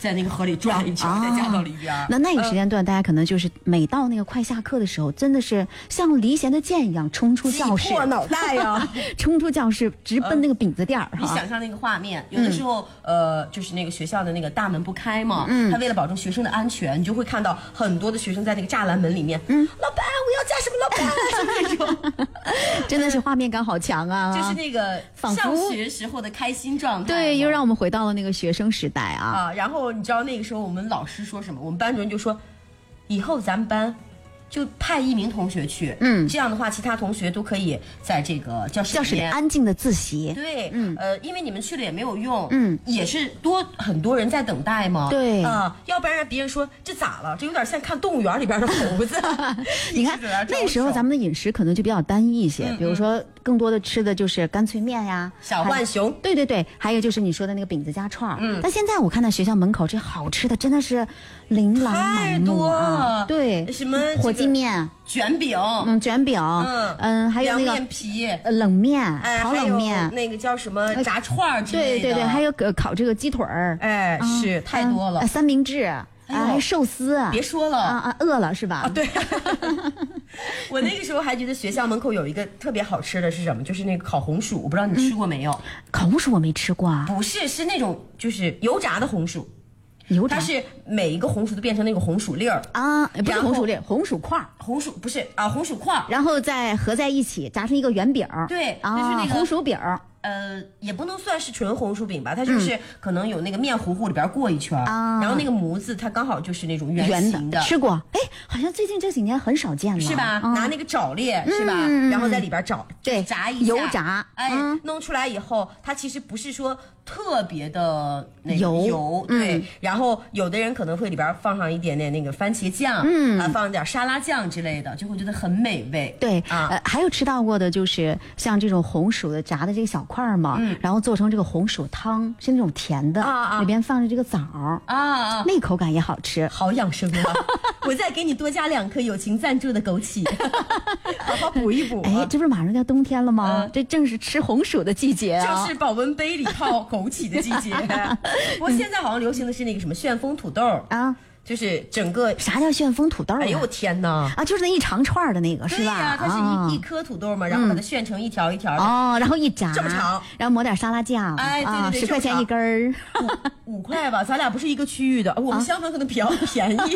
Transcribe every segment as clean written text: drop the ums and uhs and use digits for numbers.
在那个河里转一圈，再加到里边。 那个时间段，大家可能就是每到那个快下课的时候，真的是像离弦的箭一样冲出教室， 挤破脑袋呀， 冲出教室直奔那个饼子店儿。 你想象那个画面，有的时候就是那个学校的那个大门不开嘛，他为了保证学生的安全，你就会看到很多的学生在那个栅栏门里面，老板我要加什么，老板是那种， 真的是画面感好强啊， 就是那个上学时候的开心状态。 对，又让我们回到了那个学生时代啊。 然后你知道那个时候我们老师说什么？我们班主任就说，以后咱们班就派1名同学去，这样的话其他同学都可以在这个教室里安静的自习。 对，因为你们去了也没有用，也是很多人在等待嘛。 对要不然让别人说这咋了？这有点像看动物园里边的猴子。 你看那时候咱们的饮食可能就比较单一一些，比如说更多的吃的就是干脆面呀、 小浣熊， 对，还有就是你说的那个饼子加串儿。但现在我看到学校门口这好吃的真的是琳琅满目啊！对， 什么火鸡面、 卷饼， 卷饼，还有那个凉面皮、 冷面、烤冷面， 那个叫什么炸串儿之类的。 对，还有烤这个鸡腿儿， 是太多了。 三明治。还有寿司， 别说了饿了是吧？ 对。我那个时候还觉得学校门口有一个特别好吃的是什么？就是那个烤红薯，我不知道你吃过没有？ 烤红薯我没吃过啊。 不是，是那种就是油炸的红薯。 它是每一个红薯都变成那个红薯粒儿啊，不是红薯粒，红薯块， 红薯不是啊，红薯块， 然后再合在一起炸成一个圆饼。 对， 就是那个红薯饼。 也不能算是纯红薯饼吧，它就是可能有那个面糊糊里边过一圈，然后那个模子它刚好就是那种圆形的。 吃过，哎，好像最近这几年很少见了， 是吧？拿那个爪裂是吧？然后在里边对， 炸一下， 油炸， 弄出来以后，它其实不是说特别的那个油， 对。然后有的人可能会里边放上一点点那个番茄酱，放一点沙拉酱之类的，就会觉得很美味。 对，还有吃到过的就是像这种红薯的炸的这个小块嘛，然后做成这个红薯汤，是那种甜的，里边放着这个枣那口感也好吃， 好养生啊！我再给你多加2颗友情赞助的枸杞，好好补一补。 哎，这不是马上要冬天了吗？这正是吃红薯的季节啊， 就是保温杯里泡枸杞的季节。不过现在好像流行的是那个什么旋风土豆啊。就是整个啥叫旋风土豆？ 哎呦我天哪！ 就是那一长串的那个是吧？对呀，它是一颗土豆嘛，然后把它旋成一条一条的然后一炸这么长， 然后抹点沙拉酱， 对 ，10块钱一根儿 ，5块吧，咱俩不是一个区域的，我们香港可能比较便宜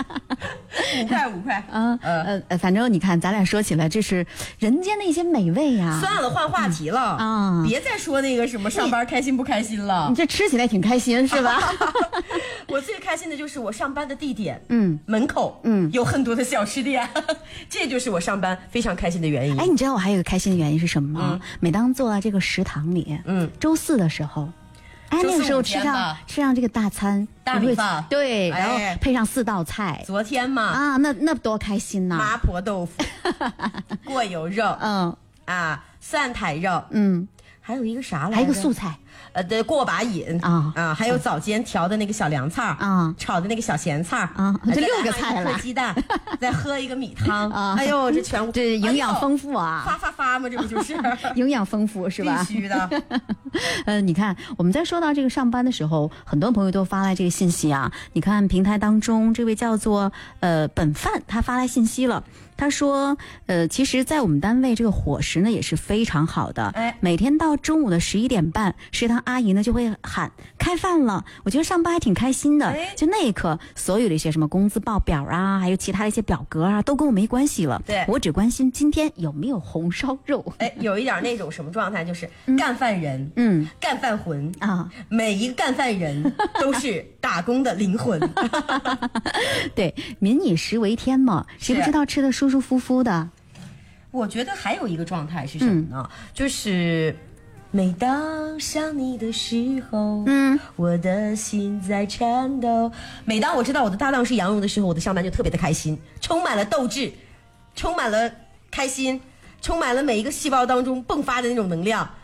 ，5块， 反正你看，咱俩说起来，这是人间的一些美味呀。 算了，换话题了别再说那个什么上班开心不开心了。 你这吃起来挺开心是吧？ 我最开心的就是我上班的地点，门口，有很多的小吃店，这就是我上班非常开心的原因。 哎，你知道我还有一个开心的原因是什么吗？每当坐在这个食堂里，周4的时候，哎，那个时候吃上这个大餐， 大米饭， 对，然后配上4道菜。 昨天嘛， 那多开心呐！ 麻婆豆腐，过油肉，蒜苔肉，还有一个啥来着？ 还有一个素菜。 的过把瘾还有早间调的那个小凉菜炒的那个小咸菜这6个菜了， 颗鸡蛋，再喝一个米汤哎呦， 这营养丰富啊！ 发嘛，这不就是营养丰富是吧？ 必须的。 你看我们在说到这个上班的时候，很多朋友都发来这个信息啊。你看平台当中这位叫做本范，他发来信息了。他说其实在我们单位这个伙食呢也是非常好的，每天到中午的11点半，食堂阿姨呢就会喊开饭了。我觉得上班还挺开心的，就那一刻所有的一些什么工资报表啊，还有其他的一些表格啊，都跟我没关系了。 对， 我只关心今天有没有红烧肉。 有一点那种什么状态，就是干饭人，干饭魂每一个干饭人都是打工的灵魂。 对，民以食为天嘛，谁不知道吃的舒舒服服的？ 我觉得还有一个状态是什么呢？就是每当想你的时候，我的心在颤抖。每当我知道我的搭档是杨蓉的时候，我的上班就特别的开心，充满了斗志，充满了开心，充满了每一个细胞当中迸发的那种能量。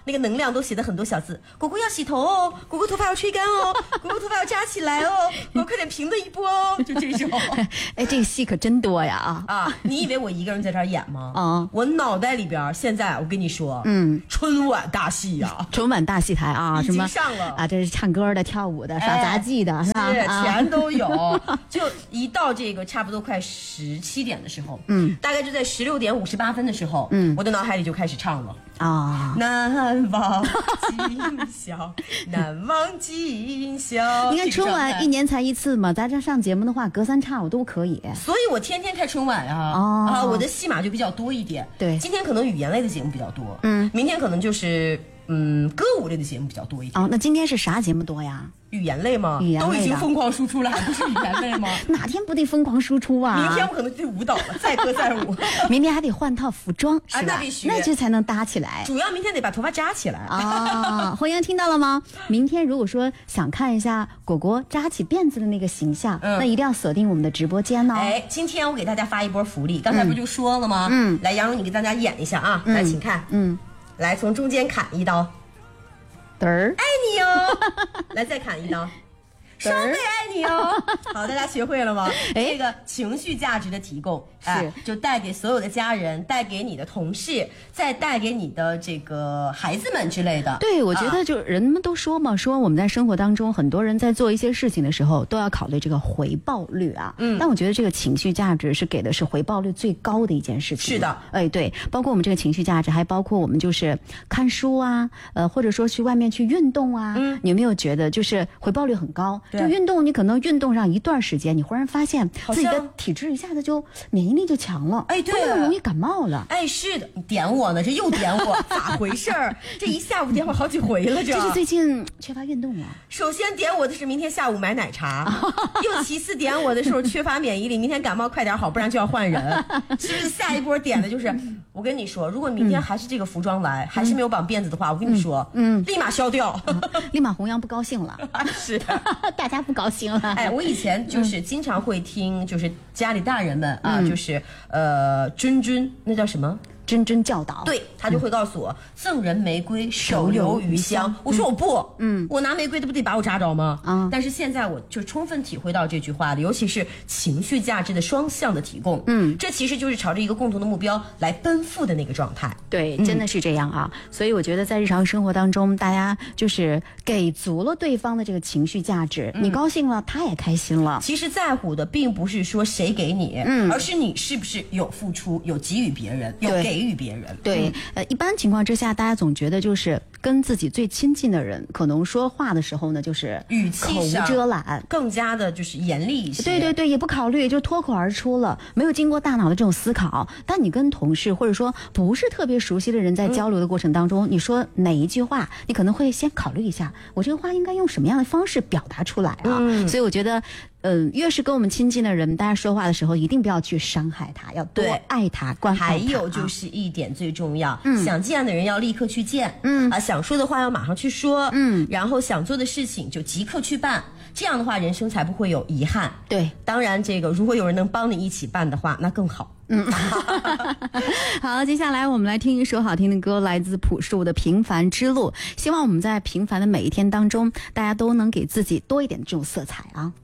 那个能量都写的很多小字，果果要洗头哦，果果头发要吹干哦，果果头发要扎起来哦，果果快点平的一波哦，就这种。 哎，这个戏可真多呀啊！你以为我一个人在这儿演吗？ 啊， 我脑袋里边现在我跟你说，春晚大戏呀， 春晚大戏台啊， 已经上了啊，这是唱歌的、跳舞的、耍杂技的，是吧？ 是全都有。就一到这个差不多快17点的时候，大概就在16点58分的时候，我的脑海里就开始唱了。难忘今宵，难忘今宵。 你看春晚1年才一次嘛，咱这上节目的话，隔三差五都可以。 所以我天天看春晚啊，我的戏码就比较多一点。 对， 今天可能语言类的节目比较多，明天可能就是歌舞类的节目比较多一点。 那今天是啥节目多呀？ 语言类吗？ 语言类都已经疯狂输出了，还不是语言类吗？ 哪天不得疯狂输出啊？ 明天我可能就舞蹈了，载歌载舞。 明天还得换套服装，是吧？ 那必须， 那这才能搭起来。 主要明天得把头发扎起来啊！红英听到了吗？明天如果说想看一下果果扎起辫子的那个形象，那一定要锁定我们的直播间哦。 哎，今天我给大家发一波福利，刚才不就说了吗？来，杨蓉，你给大家演一下啊！来，请看，来从中间砍一刀。爱你哦，来再砍一刀，双倍爱你哦。好，大家学会了吗？这个情绪价值的提供，就带给所有的家人，带给你的同事，再带给你的这个孩子们之类的。 对，我觉得就人们都说嘛，说我们在生活当中，很多人在做一些事情的时候，都要考虑这个回报率啊。但我觉得这个情绪价值是给的是回报率最高的一件事情。 是的， 哎，对，包括我们这个情绪价值，还包括我们就是看书啊，或者说去外面去运动啊。你有没有觉得就是回报率很高？就运动，你可能运动上一段时间，你忽然发现自己的体质一下子就免疫力就强了， 哎，对， 不那么容易感冒了。 哎，是的，你点我呢，这又点我，咋回事儿？这一下午点我好几回了， 这是最近缺乏运动了。 首先点我的是明天下午买奶茶，又其次点我的时候缺乏免疫力，明天感冒快点好，不然就要换人。其实下一波点的就是，我跟你说，如果明天还是这个服装来，还是没有绑辫子的话，我跟你说，立马消掉， 立马弘扬不高兴了。 是， 大家不高兴了。 哎，我以前就是经常会听，就是家里大人们啊，就是谆那叫什么？ 谆教导， 对，他就会告诉我，赠人玫瑰，手留余香。我说我不，我拿玫瑰，这不得把我扎着吗？但是现在我就充分体会到这句话了，尤其是情绪价值的双向的提供，这其实就是朝着一个共同的目标来奔赴的那个状态。 对，真的是这样啊。所以我觉得在日常生活当中，大家就是给足了对方的这个情绪价值，你高兴了，他也开心了。 其实在乎的并不是说谁给你，而是你是不是有付出，有给予别人，有给予别人。 对，一般情况之下，大家总觉得就是跟自己最亲近的人，可能说话的时候呢，就是语气口无遮拦， 更加的就是严厉一些。 对对对，也不考虑，就脱口而出了，没有经过大脑的这种思考。但你跟同事或者说不是特别熟悉的人在交流的过程当中，你说哪一句话，你可能会先考虑一下，我这个话应该用什么样的方式表达出来啊？所以我觉得。越是跟我们亲近的人，大家说话的时候一定不要去伤害他，要多爱他、关爱他。 还有就是一点最重要，想见的人要立刻去见，想说的话要马上去说，然后想做的事情就即刻去办。这样的话，人生才不会有遗憾。 对， 当然这个如果有人能帮你一起办的话，那更好。 好，接下来我们来听一首好听的歌，来自朴树的《平凡之路》。希望我们在平凡的每一天当中，大家都能给自己多一点这种色彩啊。